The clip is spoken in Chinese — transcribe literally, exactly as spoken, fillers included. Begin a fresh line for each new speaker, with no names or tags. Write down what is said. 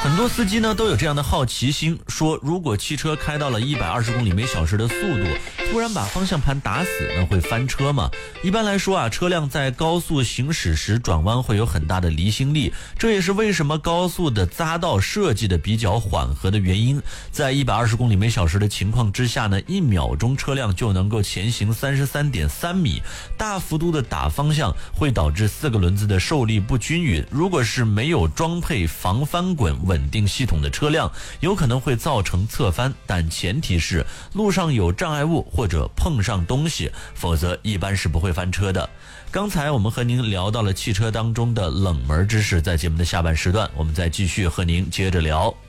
很多司机呢都有这样的好奇心，说如果汽车开到了一百二十公里每小时的速度，突然把方向盘打死，那会翻车吗？一般来说啊，车辆在高速行驶时转弯会有很大的离心力，这也是为什么高速的匝道设计的比较缓和的原因。在一百二十公里每小时的情况之下呢，一秒钟车辆就能够前行三十三点三米，大幅度的打方向会导致四个轮子的受力不均匀。如果是没有装配防翻滚稳定系统的车辆，有可能会造成侧翻，但前提是路上有障碍物或者碰上东西，否则一般是不会翻车的。刚才我们和您聊到了汽车当中的冷门知识，在节目的下半时段，我们再继续和您接着聊。